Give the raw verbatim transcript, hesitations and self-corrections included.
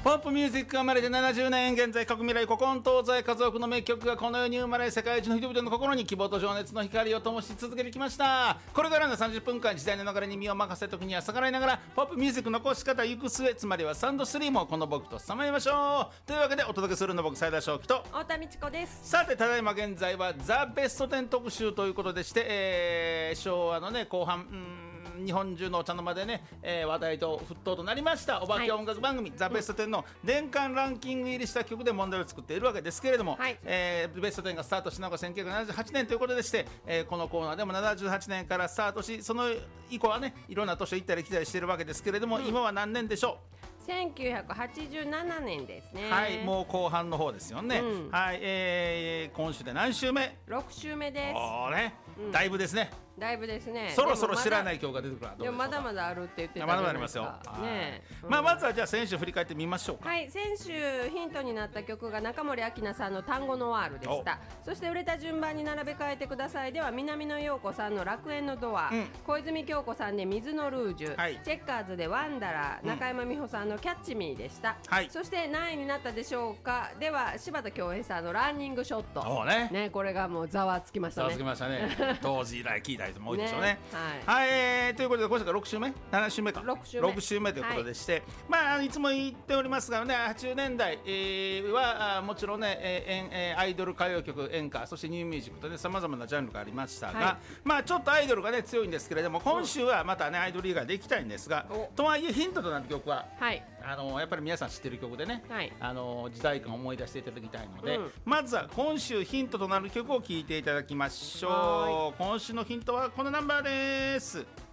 ポップミュージックが生まれてななじゅうねん、現在各未来古今東西数多くの名曲がこの世に生まれ、世界中の人々の心に希望と情熱の光を灯し続けてきました。これからのさんじゅっぷんかん、時代の流れに身を任せ、時には逆らいながらポップミュージックの残し方行く末、つまりはサンドスリーもこの僕とさまりましょう。というわけでお届けするの僕、斉田正樹と太田美智子です。 さて、ただいま現在はザ・ベストテン特集ということでして、えー、昭和のね後半、うーん日本中のお茶の間でね、えー、話題と沸騰となりましたお化け音楽番組、はい、ザ・ベストテンの年間ランキング入りした曲で問題を作っているわけですけれども、はい、えー、ベストテンがスタートしたのがせんきゅうひゃくななじゅうはちねんということでして、えー、このコーナーでもななじゅうはちねんからスタートし、その以降はねいろんな年を行ったり来たりしているわけですけれども、うん、今は何年でしょう。 せんきゅうひゃくはちじゅうななねんですね。 はい、もう後半の方ですよね、うん、はい、えー、今週で何週目？ ろく週目です。 おーね、うん、だいぶですね。 だいぶですね。 そろそろ知らない曲が出てくるな。 でもまだまだあるって言ってたじゃまだないですか。 まだありますよ。 ね、 うん、まあまずはじゃあ先週振り返ってみましょうか。 はい、先週ヒントになった曲が中森明菜さんの単語ノワールでした。そして売れた順番に並べ替えてくださいでは、南野陽子さんの楽園のドア、うん、小泉京子さんで水のルージュ、はい、チェッカーズでワンダラー、うん、中山美穂さんのキャッチミーでした。はい、そして何位になったでしょうか。では柴田恭平さんのランニングショット、ねね、これがもうざわつきましたね。 ざわつきましたね当時以来聞いた人も多いでしょうね。ね、 はい、 はい、えー、ということで今週がろく週目なな週目かろく週目ろく週目ということでして、はい、まあいつも言っておりますがね、はちじゅうねんだい、えー、はもちろんね、えー、アイドル歌謡曲、演歌、そしてニューミュージックとね様々なジャンルがありましたが、はい、まあちょっとアイドルがね強いんですけれども、今週はまたねアイドル以外でいきたいんですが、とはいえヒントとなる曲は、はい、あのやっぱり皆さん知ってる曲でね、はい、あの時代感を思い出していただきたいので、うん、まずは今週ヒントとなる曲を聴いていただきましょう。今週のヒントはこのナンバーです。